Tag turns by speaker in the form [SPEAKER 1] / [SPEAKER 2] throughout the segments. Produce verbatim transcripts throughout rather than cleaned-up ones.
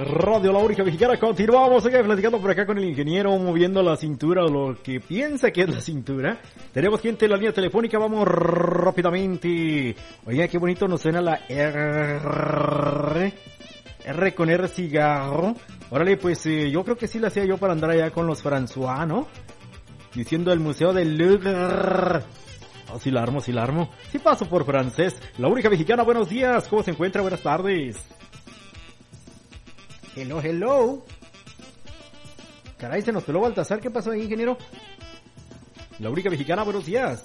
[SPEAKER 1] Radio La Única Mexicana. Continuamos aquí platicando por acá con el ingeniero, moviendo la cintura o lo que piensa que es la cintura. Tenemos gente en la línea telefónica, vamos rápidamente. Oiga, qué bonito nos suena la R. R con R cigarro. Órale, pues eh, yo creo que sí la hacía yo para andar allá con los François, ¿no? Diciendo el Museo del Louvre. Oh, sí la armo, sí la armo. Sí paso por francés. La Única Mexicana, buenos días. ¿Cómo se encuentra? Buenas tardes. Hello, hello. Caray, se nos peló Baltasar. ¿Qué pasó ahí, ingeniero? La Única Mexicana, buenos días.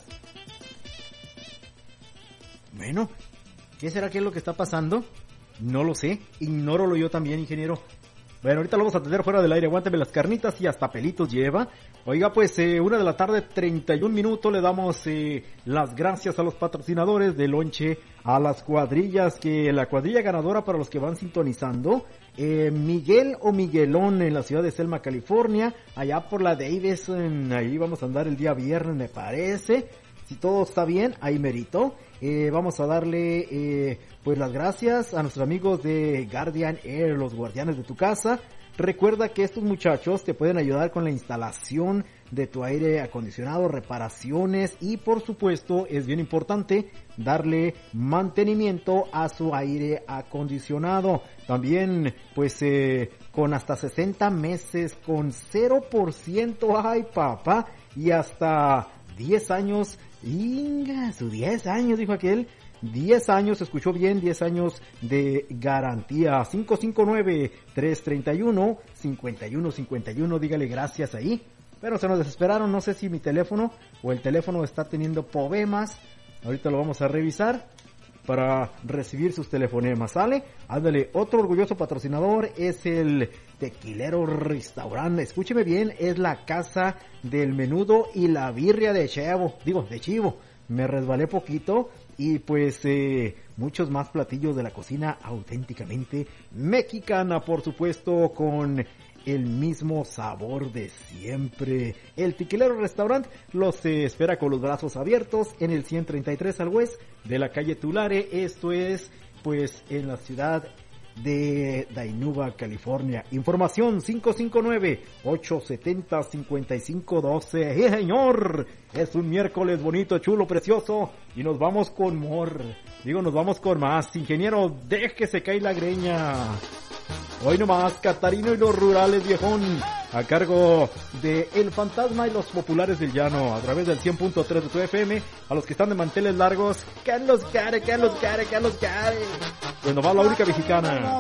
[SPEAKER 1] Bueno, ¿qué será que es lo que está pasando? No lo sé. Ignóralo yo también, ingeniero. Bueno, ahorita lo vamos a tener fuera del aire. Aguánteme las carnitas y hasta pelitos lleva. Oiga, pues, eh, una de la tarde, treinta y un minutos. Le damos eh, las gracias a los patrocinadores de lonche, a las cuadrillas, que la cuadrilla ganadora para los que van sintonizando. Eh, Miguel o Miguelón en la ciudad de Selma, California. Allá por la Davison. Ahí vamos a andar el día viernes, me parece. Si todo está bien, ahí merito. Eh, vamos a darle eh, pues las gracias a nuestros amigos de Guardian Air, los guardianes de tu casa. Recuerda que estos muchachos te pueden ayudar con la instalación de tu aire acondicionado, reparaciones y por supuesto es bien importante darle mantenimiento a su aire acondicionado. También pues eh, con hasta sesenta meses, con cero por ciento, ay papá, y hasta diez años. Inga, su diez años, dijo aquel. diez años, escuchó bien, diez años de garantía. cinco cinco nueve, tres tres uno, cinco uno cinco uno, dígale gracias ahí. Pero se nos desesperaron, no sé si mi teléfono o el teléfono está teniendo problemas. Ahorita lo vamos a revisar para recibir sus telefonemas, ¿sale? Ándale, otro orgulloso patrocinador es el Tequilero Restaurante. Escúcheme bien, es la casa del menudo y la birria de chivo, digo, de chivo. Me resbalé poquito y pues eh, muchos más platillos de la cocina auténticamente mexicana, por supuesto, con el mismo sabor de siempre. El Tequilero Restaurant los eh, espera con los brazos abiertos en el ciento treinta y tres al West de la calle Tulare. Esto es pues en la ciudad de Dinuba, California. Información cinco cinco nueve, ocho siete cero, cinco cinco uno dos. ¡Sí, señor! Es un miércoles bonito, chulo, precioso. Y nos vamos con more. Digo, nos vamos con más. Ingeniero, déjese caer la greña. Hoy nomás, Catarino y los rurales, viejón, a cargo de El Fantasma y los Populares del Llano, a través del cien punto tres de tu F M, a los que están de manteles largos, Carlos Care, Carlos Care, Carlos Care. Pues nos va La Única Mexicana.